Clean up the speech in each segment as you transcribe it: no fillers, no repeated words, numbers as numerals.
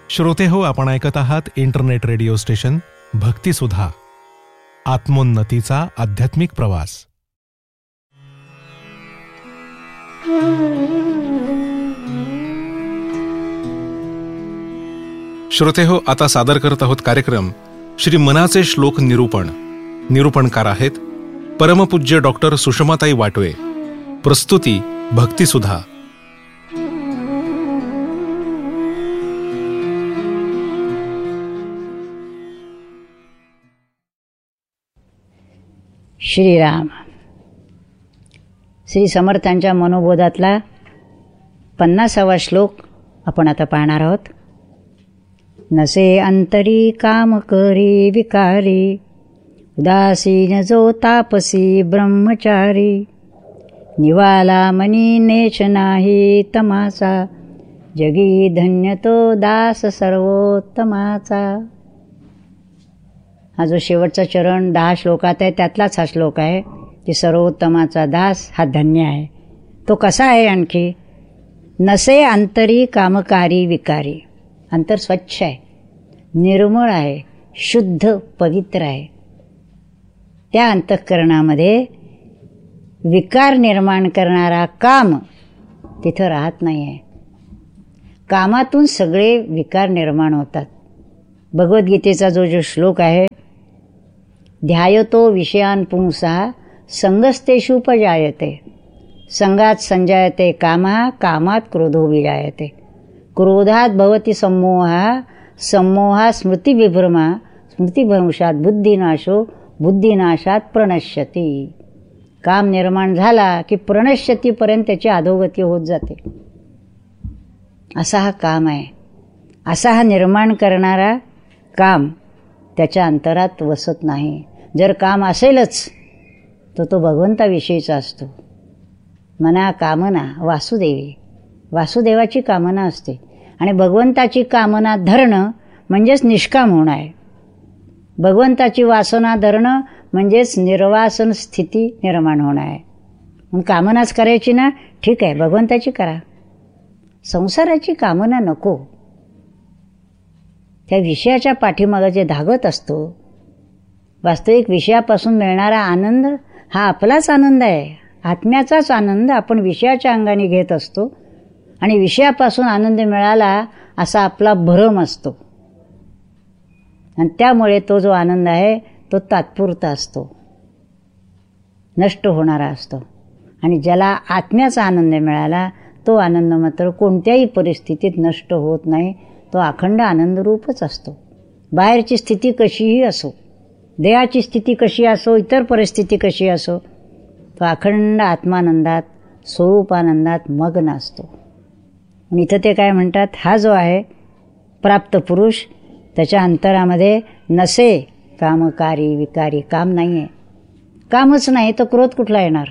श्रोते हो, आपण ऐकत आहात इंटरनेट रेडिओ स्टेशन भक्तिसुधा, आत्मोन्नतीचा आध्यात्मिक प्रवास. श्रोते हो, आता सादर करत आहोत कार्यक्रम श्री मनाचे श्लोक निरूपण. निरूपणकार आहेत परमपूज्य डॉक्टर सुषमाताई वाटवे. प्रस्तुती भक्तिसुधा. श्रीराम. श्री समर्थांच्या मनोबोधातला 50वा श्लोक आपण आता पाहणार आहोत. नसे अंतरी काम करी विकारी, उदासीन जो तापसी ब्रह्मचारी, निवाला मनी नेच नाही तमाचा, जगी धन्य तो दास सर्वोत्तमाचा. हा जो शेवटचा चरण 10 श्लोकात आहे त्यातलाच हा श्लोक आहे की सर्वोत्तमाचा दास हा धन्य आहे. तो कसा आहे? आणखी नसे अंतरी कामकारी विकारी. अंतर स्वच्छ आहे, निर्मळ आहे, शुद्ध पवित्र आहे. त्या अंतःकरणामध्ये विकार निर्माण करणारा काम तिथं राहत नाही आहे. कामातून सगळे विकार निर्माण होतात. भगवद्गीतेचा जो श्लोक आहे, ध्यायतो विषयान पुंसा संगस्तेषुपजायते, संगात संजायते कामा, कामात क्रोधो विजायते, क्रोधात भवति सम्मोहा, सम्मोहा स्मृतिविभ्रमा, स्मृतिभ्रंशात बुद्धिनाशो, बुद्धिनाशात प्रणश्यती. काम निर्माण झाला की प्रणश्यतीपर्यंत त्याची अधोगती होत जाते. असा हा काम आहे. असा हा निर्माण करणारा काम त्याच्या अंतरात वसत नाही. जर काम असेलच तर तो भगवंताविषयीचा असतो. मना कामना वासुदेवी, वासुदेवाची कामना असते. आणि भगवंताची कामना धरणं म्हणजेच निष्काम होणं आहे. भगवंताची वासना धरणं म्हणजेच निर्वासन स्थिती निर्माण होणं आहे. मग कामनाच करायची ना, ठीक आहे, भगवंताची करा. संसाराची कामना नको. त्या विषयाच्या पाठीमागं जे धागत असतो, वास्तविक विषयापासून मिळणारा आनंद हा आपलाच आनंद आहे. आत्म्याचाच आनंद आपण विषयाच्या अंगाने घेत असतो आणि विषयापासून आनंद मिळाला असा आपला भ्रम असतो. आणि त्यामुळे तो जो आनंद आहे तो तात्पुरता असतो, नष्ट होणारा असतो. आणि ज्याला आत्म्याचा आनंद मिळाला तो आनंद मात्र कोणत्याही परिस्थितीत नष्ट होत नाही. तो अखंड आनंदरूपच असतो. बाहेरची स्थिती कशीही असो, देहाची स्थिती कशी असो, इतर परिस्थिती कशी असो, तो अखंड आत्मानंदात, स्वरूपानंदात मग्न असतो. आणि इथं ते काय म्हणतात, हा जो आहे प्राप्त पुरुष, त्याच्या अंतरामध्ये नसे कामकारी विकारी. काम नाही आहे. कामच नाही तर क्रोध कुठला येणार?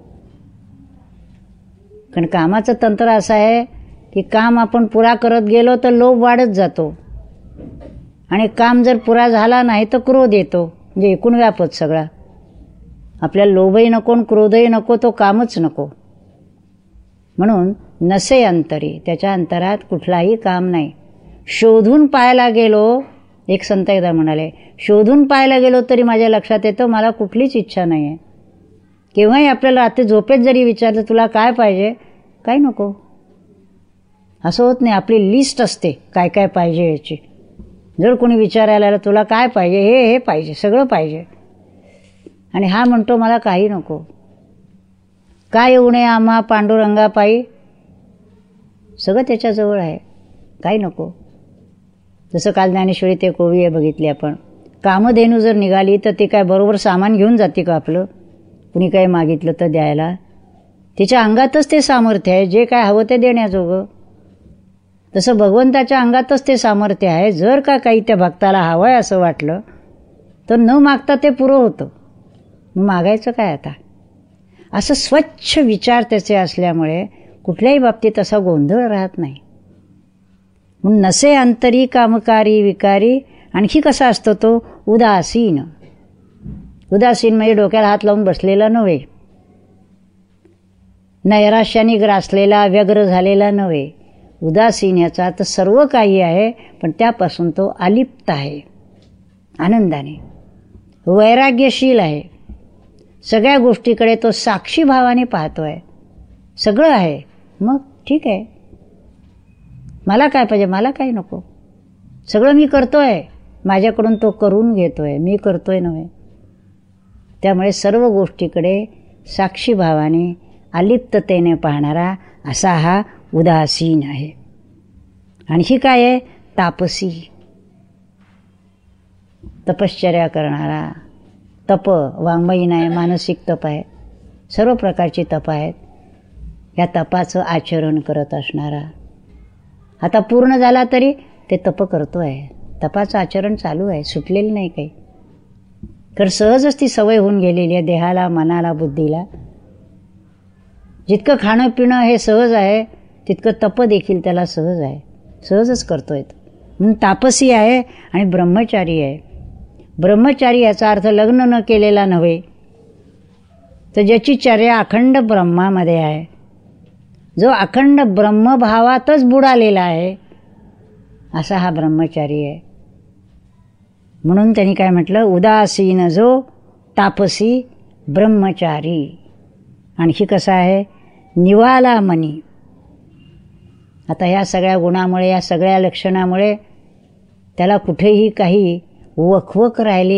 कारण कामाचं तंत्र असं आहे की काम आपण पुरा करत गेलो तर लोभ वाढत जातो. आणि काम जर पुरा झाला नाही तर क्रोध येतो. म्हणजे एकूण व्यापच सगळा. आपल्याला लोभही नको, क्रोधही नको, तो कामच नको. म्हणून नसे अंतरी, त्याच्या अंतरात कुठलाही काम नाही. शोधून पाहायला गेलो, एक संत एकदा म्हणाले, शोधून पाहायला गेलो तरी माझ्या लक्षात येतं मला कुठलीच इच्छा नाही आहे. केव्हाही आपल्याला रात्री झोपेत जरी विचारलं तुला काय पाहिजे, काय नको, असं होत नाही. आपली लिस्ट असते काय काय पाहिजे याची. जर कोणी विचारायला आलं तुला काय पाहिजे, हे पाहिजे, सगळं पाहिजे. आणि हा म्हणतो मला काही नको. काय उणे आम्हा पांडुरंगा पायी, सगळं त्याच्याजवळ आहे, काही नको. जसं काल ज्ञानेश्वरी ते कोवी बघितली आपण. कामधेनू जर निघाली तर ते काय बरोबर सामान घेऊन जाते का आपलं? कुणी काय मागितलं तर द्यायला? तिच्या अंगातच ते सामर्थ्य आहे जे काय हवं ते देण्याजोगं. तसं भगवंताच्या अंगातच ते सामर्थ्य आहे. जर का काही त्या भक्ताला हवं आहे असं वाटलं तर न मागता ते पुरं होतं. मग मागायचं काय आता? असं स्वच्छ विचार त्याचे असल्यामुळे कुठल्याही बाबतीत असा गोंधळ राहत नाही. म्हणून नसे अंतरी कामकारी विकारी. आणखी कसा असतो तो? उदासीन. उदासीन म्हणजे डोक्याला हात लावून बसलेला नव्हे, नैराश्याने ग्रासलेला, व्यग्र झालेला नव्हे. उदासीन याचा अर्थ सर्व काही आहे पण त्यापासून तो अलिप्त आहे, आनंदाने वैराग्यशील आहे. सगळ्या गोष्टीकडे तो साक्षी भावाने पाहतोय. सगळं आहे, मग ठीक आहे, मला काय पाहिजे, मला काही नको, सगळं मी करतोय, माझ्याकडून तो करून घेतोय, मी करतोय नव्हे. त्यामुळे सर्व गोष्टीकडे साक्षी भावाने अलिप्ततेने पाहणारा असा हा उदासीन आहे. आणखी काय आहे, तापसी, तपश्चर्या करणारा. तप वाङ्मयीन आहे, मानसिक तप आहे, सर्व प्रकारची तप आहेत. या तपाचं आचरण करत असणारा. आता पूर्ण झाला तरी ते तप करतो आहे, तपाचं आचरण चालू आहे, सुटलेलं नाही काही. तर सहजच ती सवय होऊन गेलेली आहे देहाला, मनाला, बुद्धीला. जितकं खाणं पिणं हे सहज आहे तितकं तप देखील त्याला सहज आहे, सहजच करतोय तो. म्हणून तापसी आहे आणि ब्रह्मचारी आहे. ब्रह्मचारी याचा अर्थ लग्न न केलेला नव्हे, तर ज्याची चर्या अखंड ब्रह्मामध्ये आहे, जो अखंड ब्रह्मभावातच बुडालेला आहे, असा हा ब्रह्मचारी आहे. म्हणून त्यांनी काय म्हटलं, उदासीन जो तापसी ब्रह्मचारी. आणखी कसा आहे, निवाला मनी. आता या सगळ्या गुणामुळे, या सगळ्या लक्षणामुळे त्याला कुठेही काही वखवक राहिली